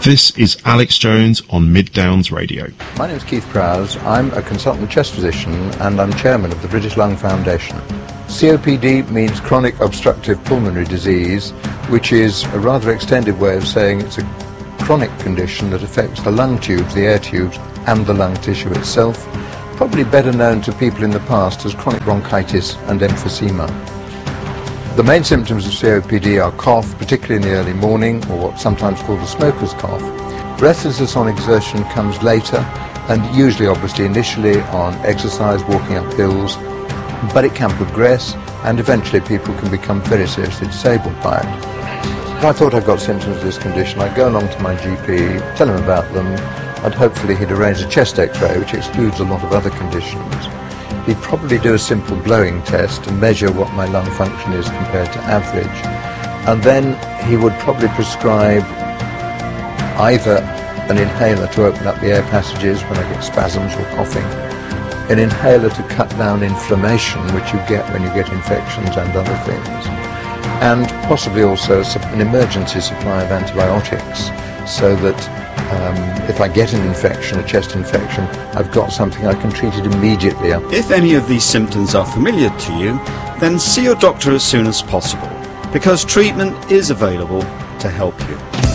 This is Alex Jones on Mid Downs Radio. My name is Keith Prowse. I'm a consultant chest physician and I'm chairman of the British Lung Foundation. COPD means chronic obstructive pulmonary disease, which is a rather extended way of saying it's a chronic condition that affects the lung tubes, the air tubes, and the lung tissue itself, probably better known to people in the past as chronic bronchitis and emphysema. The main symptoms of COPD are cough, particularly in the early morning, or what's sometimes called the smoker's cough. Breathlessness on exertion comes later, and usually, obviously, initially on exercise, walking up hills, but it can progress, and eventually people can become very seriously disabled by it. If I thought I'd got symptoms of this condition, I'd go along to my GP, tell him about them, and hopefully he'd arrange a chest x-ray, which excludes a lot of other conditions. He'd probably do a simple blowing test and measure what my lung function is compared to average. And then he would probably prescribe either an inhaler to open up the air passages when I get spasms or coughing, an inhaler to cut down inflammation, which you get when you get infections and other things, and possibly also an emergency supply of antibiotics, so that if I get an infection, a chest infection, I've got something I can treat it immediately. If any of these symptoms are familiar to you, then see your doctor as soon as possible, because treatment is available to help you.